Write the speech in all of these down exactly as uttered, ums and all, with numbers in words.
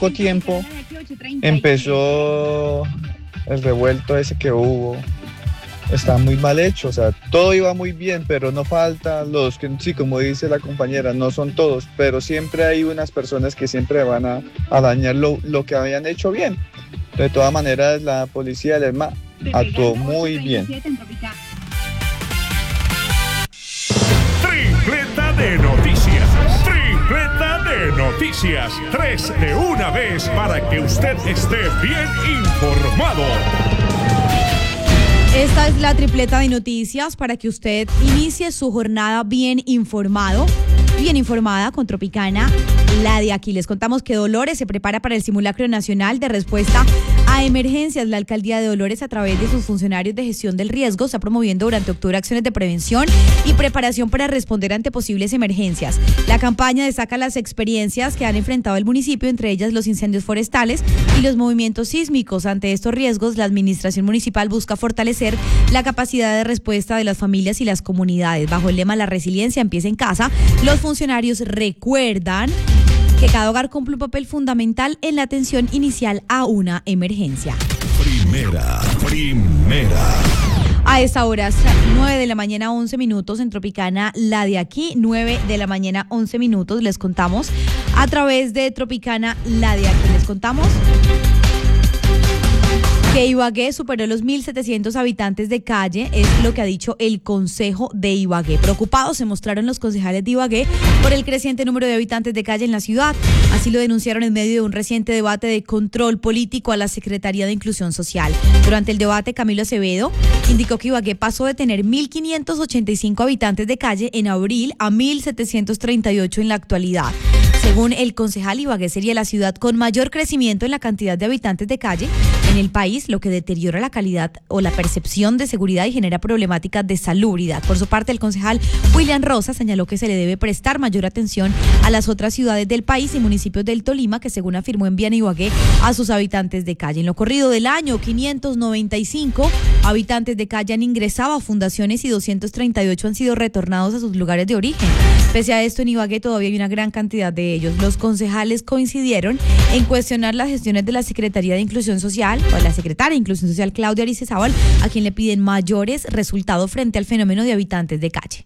poco tiempo empezó el revuelto ese que hubo. Está muy mal hecho, o sea, todo iba muy bien, pero no falta los que, sí, como dice la compañera, no son todos, pero siempre hay unas personas que siempre van a, a dañar lo, lo que habían hecho bien. De todas maneras, la policía del E S M A actuó muy bien. Tripleta de noticias, tripleta de noticias, tres de una vez para que usted esté bien informado. Esta es la tripleta de noticias para que usted inicie su jornada bien informado, bien informada con Tropicana, la de aquí. Les contamos que Dolores se prepara para el simulacro nacional de respuesta a emergencias. La alcaldía de Dolores, a través de sus funcionarios de gestión del riesgo, está promoviendo durante octubre acciones de prevención y preparación para responder ante posibles emergencias. La campaña destaca las experiencias que han enfrentado el municipio, entre ellas los incendios forestales y los movimientos sísmicos. Ante estos riesgos, la administración municipal busca fortalecer la capacidad de respuesta de las familias y las comunidades. Bajo el lema "La resiliencia empieza en casa", los funcionarios recuerdan que cada hogar cumple un papel fundamental en la atención inicial a una emergencia. Primera, primera. A esta hora, nueve de la mañana, once minutos en Tropicana, la de aquí, nueve de la mañana, once minutos, les contamos a través de Tropicana, la de aquí, les contamos que Ibagué superó los mil setecientos habitantes de calle, es lo que ha dicho el Consejo de Ibagué. Preocupados se mostraron los concejales de Ibagué por el creciente número de habitantes de calle en la ciudad. Así lo denunciaron en medio de un reciente debate de control político a la Secretaría de Inclusión Social. Durante el debate, Camilo Acevedo indicó que Ibagué pasó de tener mil quinientos ochenta y cinco habitantes de calle en abril a mil setecientos treinta y ocho en la actualidad. Según el concejal, Ibagué sería la ciudad con mayor crecimiento en la cantidad de habitantes de calle en el país, lo que deteriora la calidad o la percepción de seguridad y genera problemáticas de salubridad. Por su parte, el concejal William Rosa señaló que se le debe prestar mayor atención a las otras ciudades del país y municipios del Tolima que, según afirmó, envían a Ibagué a sus habitantes de calle. En lo corrido del año, quinientos noventa y cinco habitantes de calle han ingresado a fundaciones y doscientos treinta y ocho han sido retornados a sus lugares de origen. Pese a esto, en Ibagué todavía hay una gran cantidad de ellos. Los concejales coincidieron en cuestionar las gestiones de la Secretaría de Inclusión Social, o de la secretaria de Inclusión Social, Claudia Aristizábal, a quien le piden mayores resultados frente al fenómeno de habitantes de calle.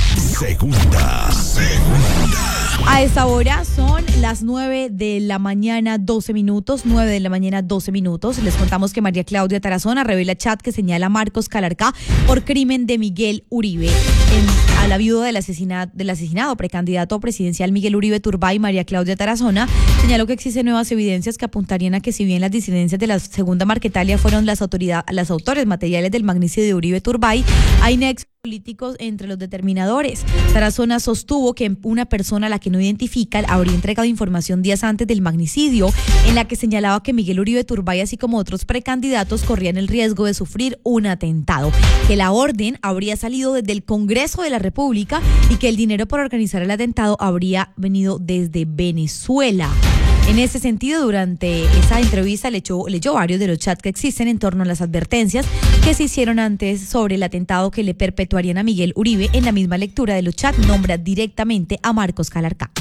Segunda, segunda. A esta hora son las nueve de la mañana, doce minutos, nueve de la mañana, doce minutos. Les contamos que María Claudia Tarazona revela chat que señala a Marcos Calarcá por crimen de Miguel Uribe. En, a la viuda del, asesina, del asesinado precandidato presidencial Miguel Uribe Turbay, María Claudia Tarazona señaló que existen nuevas evidencias que apuntarían a que, si bien las disidencias de la segunda Marquetalia fueron las, autoridad, las autores materiales del magnicidio de Uribe Turbay, hay nexos políticos entre los determinadores. Tarazona sostuvo que una persona a la que no identifican habría entregado información días antes del magnicidio en la que señalaba que Miguel Uribe Turbay, así como otros precandidatos, corrían el riesgo de sufrir un atentado, que la orden habría salido desde el Congreso de la República y que el dinero para organizar el atentado habría venido desde Venezuela. En ese sentido, durante esa entrevista leyó, leyó varios de los chats que existen en torno a las advertencias que se hicieron antes sobre el atentado que le perpetuarían a Miguel Uribe. En la misma lectura de los chats nombra directamente a Marcos Calarcá.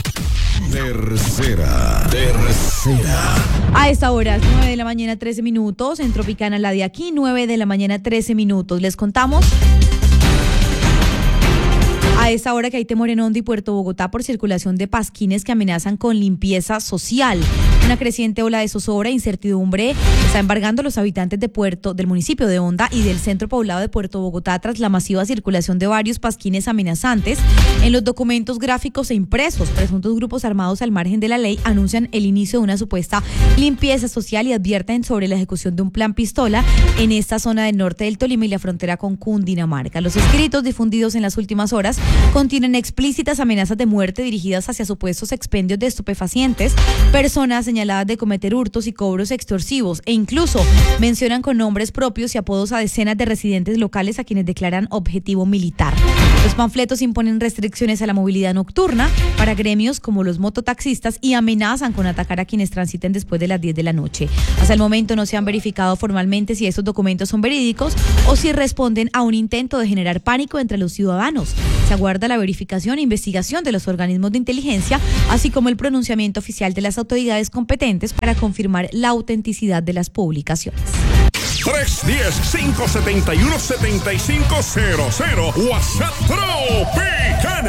Tercera, tercera. A esta hora, nueve de la mañana, trece minutos, en Tropicana, la de aquí, nueve de la mañana, trece minutos. Les contamos a esta hora que hay temor en Hondo y Puerto Bogotá por circulación de pasquines que amenazan con limpieza social. Una creciente ola de zozobra e incertidumbre está embargando a los habitantes de Puerto, del municipio de Honda y del centro poblado de Puerto Bogotá tras la masiva circulación de varios pasquines amenazantes. En los documentos gráficos e impresos, presuntos grupos armados al margen de la ley anuncian el inicio de una supuesta limpieza social y advierten sobre la ejecución de un plan pistola en esta zona del norte del Tolima y la frontera con Cundinamarca. Los escritos difundidos en las últimas horas contienen explícitas amenazas de muerte dirigidas hacia supuestos expendios de estupefacientes, personas señaladas de cometer hurtos y cobros extorsivos, e incluso mencionan con nombres propios y apodos a decenas de residentes locales a quienes declaran objetivo militar. Los panfletos imponen restricciones a la movilidad nocturna para gremios como los mototaxistas y amenazan con atacar a quienes transiten después de las diez de la noche. Hasta el momento no se han verificado formalmente si estos documentos son verídicos o si responden a un intento de generar pánico entre los ciudadanos. Se aguarda la verificación e investigación de los organismos de inteligencia, así como el pronunciamiento oficial de las autoridades competentes para confirmar la autenticidad de las publicaciones. tres uno cero, cinco siete uno, siete cinco cero cero WhatsApp Tropicana.